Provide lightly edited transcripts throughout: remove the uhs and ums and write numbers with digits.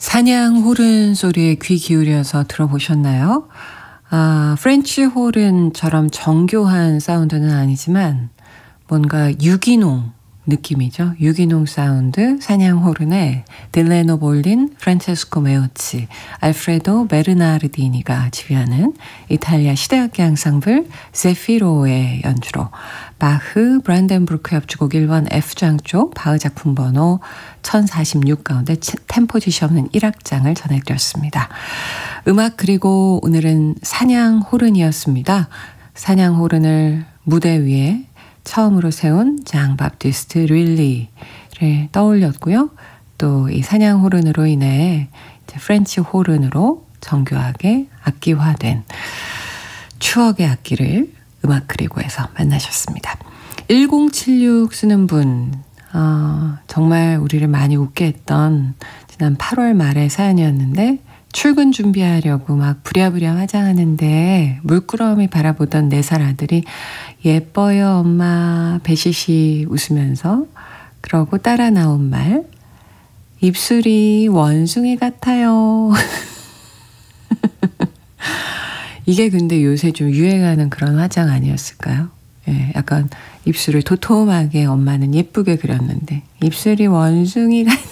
사냥 호른 소리에 귀 기울여서 들어보셨나요? 프렌치 호른처럼 정교한 사운드는 아니지만 뭔가 유기농 느낌이죠. 유기농 사운드, 사냥 호른에 딜레노 볼린, 프란체스코 메오치, 알프레도 베르나르디니가 지휘하는 이탈리아 시대악기 앙상블 제피로의 연주로 바흐 브란덴부르크 협주곡 1번 F장조 바흐 작품 번호 1046 가운데 템포지션 없는 1악장을 전해드렸습니다. 음악 그리고 오늘은 사냥 호른이었습니다. 사냥 호른을 무대 위에 처음으로 세운 장 바프티스트 릴리를 떠올렸고요. 또 이 사냥 호른으로 인해 이제 프렌치 호른으로 정교하게 악기화된 추억의 악기를 음악 그리고에서 만나셨습니다. 1076 쓰는 분, 정말 우리를 많이 웃게 했던 지난 8월 말의 사연이었는데 출근 준비하려고 막 부랴부랴 화장하는데 물끄러미 바라보던 4살 아들이 예뻐요 엄마 배시시 웃으면서 그러고 따라 나온 말 입술이 원숭이 같아요. 이게 근데 요새 좀 유행하는 그런 화장 아니었을까요? 예, 약간 입술을 도톰하게 엄마는 예쁘게 그렸는데 입술이 원숭이 같아요.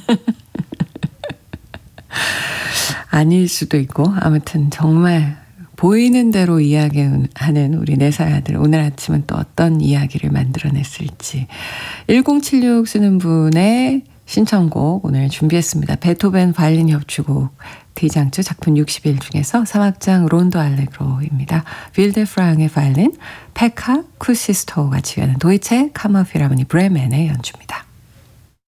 아닐 수도 있고 아무튼 정말 보이는 대로 이야기하는 우리 4살 아들 오늘 아침은 또 어떤 이야기를 만들어냈을지 1076 쓰는 분의 신청곡 오늘 준비했습니다. 베토벤 바이올린 협주곡 D장조 작품 60일 중에서 3악장 론도 알레그로입니다. 빌데 프랑의 바이올린, 페카 쿠시스토가 지휘하는 도이체 카머필하모니 브레멘의 연주입니다.